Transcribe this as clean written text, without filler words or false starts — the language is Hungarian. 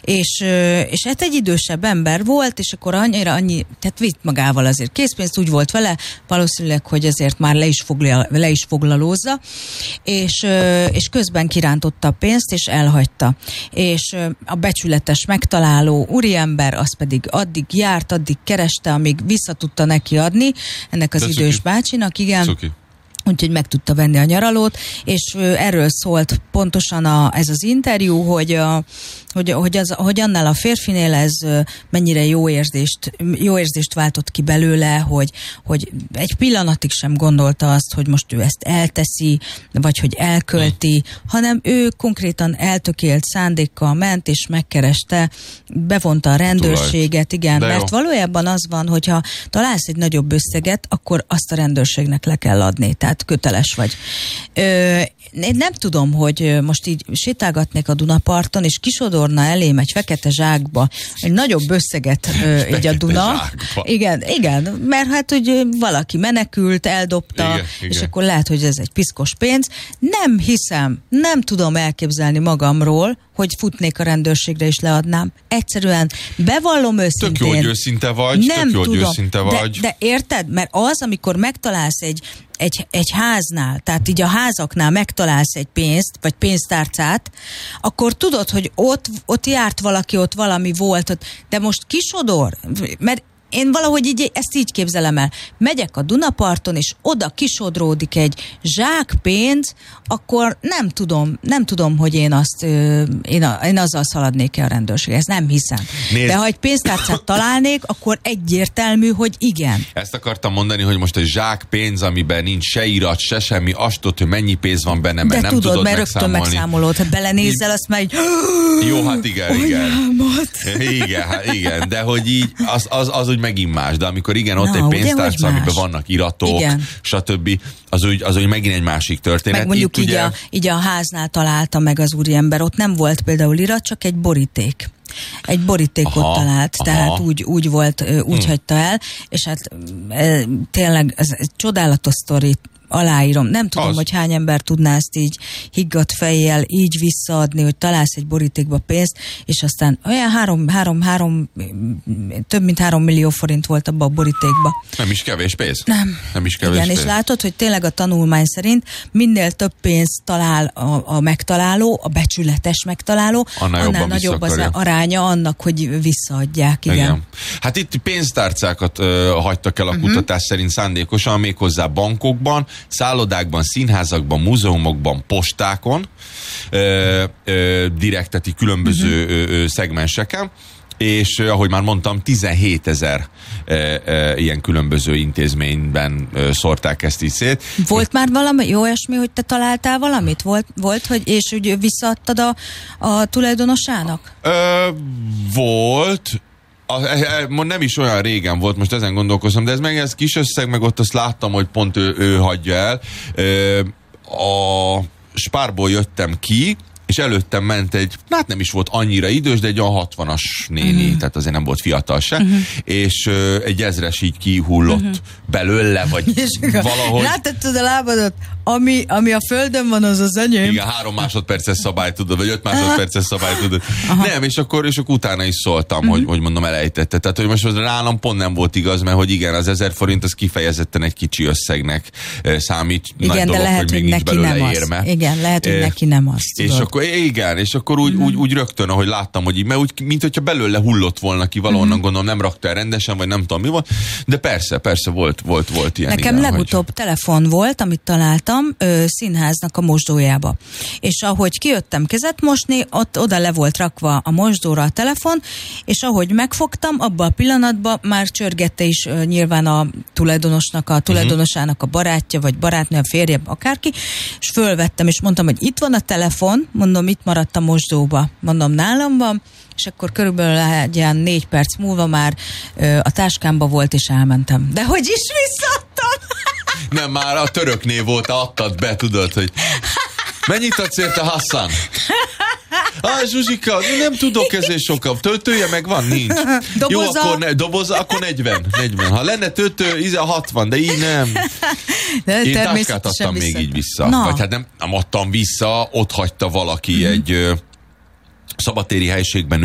És hát egy idősebb ember volt, és akkor tehát vitt magával azért készpénzt, úgy volt vele, valószínűleg, hogy azért már le is foglalózza, és közben kirántotta a pénzt, és elhagyta. És a becsületes megtaláló úriember, az pedig addig járt, addig kereste, amíg vissza tudta neki adni, ennek az idős bácsinak, igen. Cuki. Úgyhogy meg tudta venni a nyaralót, és erről szólt pontosan ez az interjú, hogy annál a férfinél ez mennyire jó érzést váltott ki belőle, hogy egy pillanatig sem gondolta azt, hogy most ő ezt elteszi, vagy hogy elkölti, hanem ő konkrétan eltökélt szándékkal ment, és megkereste, bevonta a rendőrséget, igen, mert valójában az van, hogyha találsz egy nagyobb összeget, akkor azt a rendőrségnek le kell adni, tehát köteles vagy. Én nem tudom, hogy most így sétálgatnék a Dunaparton, és kisodorna elém egy fekete zsákba egy nagyobb összeget így a Duna. Igen, mert hát úgy valaki menekült, eldobta, igen. És akkor lehet, hogy ez egy piszkos pénz. Nem hiszem, nem tudom elképzelni magamról, hogy futnék a rendőrségre és leadnám. Egyszerűen bevallom őszintén. Tök jó, hogy őszinte vagy, nem tök jó, hogy tudom, őszinte vagy. De érted? Mert az, amikor megtalálsz egy háznál, tehát így a házaknál megtalálsz egy pénzt, vagy pénztárcát, akkor tudod, hogy ott járt valaki, ott valami volt, de most kisodor, mert én valahogy ezt így képzelem el. Megyek a Dunaparton, és oda kisodródik egy zsák pénz, akkor nem tudom, hogy én azzal szaladnék-e a rendőrséghez. Nem hiszem. De ha egy pénztárcát találnék, akkor egyértelmű, hogy igen. Ezt akartam mondani, hogy most egy zsák pénz, amiben nincs se irat, se semmi, azt tudod, hogy mennyi pénz van benne, mert nem tudod mert rögtön megszámolod. Ha belenézzel, azt már így... Jó, hát igen. Igen, de hogy így, az úgy megint más, de amikor igen, ott egy pénztárca, amiben vannak iratok, igen. Stb., az úgy megint egy másik történet. Meg mondjuk így a háznál találta meg az úriember, ott nem volt például irat, csak egy boríték. Egy borítékot talált, tehát úgy volt, úgy hagyta el, és hát tényleg ez egy csodálatos sztori, aláírom. Nem tudom, hogy hány ember tudná ezt így higgadt fejjel így visszaadni, hogy találsz egy borítékba pénzt, és aztán olyan több mint 3 millió forint volt abba a borítékba. Nem is kevés pénz? Nem is kevés igen, pénz. És látod, hogy tényleg a tanulmány szerint minél több pénzt talál a megtaláló, a becsületes megtaláló, annál nagyobb az aránya annak, hogy visszaadják. Igen. Hát itt pénztárcákat hagytak el a kutatás szerint szándékosan, méghozzá bankokban, szállodákban, színházakban, múzeumokban, postákon, direkteti különböző szegmenseken, és ahogy már mondtam, 17 000 ilyen különböző intézményben szórták ezt így szét. Volt már valami jó esmi, hogy te találtál valamit? Volt hogy és úgy visszaadtad a tulajdonosának? Volt. Nem is olyan régen volt, most ezen gondolkozom, de ez kis összeg, meg ott azt láttam, hogy pont ő hagyja el. A Spárból jöttem ki, és előttem ment hát nem is volt annyira idős, de egy olyan 60-as néni, tehát azért nem volt fiatal se, és egy 1000-es így kihullott belőle, vagy valahogy. Láttad a lábadat? Ami a földön van, az enyém. Igen, 3 másodperces szabály tudod, vagy 5 másodperces szabály tudod. Nem, és akkor utána is szóltam, hogy mondom, elejtette. Tehát, hogy most nálam pont nem volt igaz, mert hogy igen, az 1000 forint az kifejezetten egy kicsi összegnek számít. Igen, nagy de dolog, lehet, hogy még nincs belőle érme. Igen, lehet, hogy neki nem az. És akkor úgy rögtön, ahogy láttam, hogy így, mert úgy, mint hogyha belőle hullott volna ki valahonnan, gondolom, nem rakta el rendesen, vagy nem tudom mi volt, de persze volt ilyen. Nekem igen, legutóbb telefon volt, amit találtam színháznak a mosdójába. És ahogy kijöttem kezet mosni, oda le volt rakva a mosdóra a telefon, és ahogy megfogtam, abban a pillanatban már csörgette is nyilván a tulajdonosának a barátja, vagy barátnő, a férje, akárki, és fölvettem, és mondtam, hogy itt van a telefon, mondom, itt maradt a mosdóba, mondom, nálam van, és akkor körülbelül egy ilyen 4 perc múlva már a táskámba volt, és elmentem. De hogy is visszaadtam? Nem, már a töröknél volt, adtad be, tudod, hogy mennyit adsz érte, Hassan? Zsuzsika, nem tudok ezért sokkal. Töltője meg van? Nincs. Doboza? Jó, doboza, akkor 40. Ha lenne töltő, 60, de így nem. De én táskát adtam még így vissza. Na. Vagy hát nem adtam vissza, ott hagyta valaki egy szabadtéri helységben